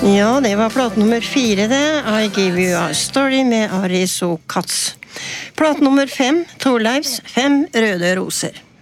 Ja, det var plate nummer 4 det. I Give You A Story med Aris og Katz. Plate nummer 5, Torleifs 5 røde roser.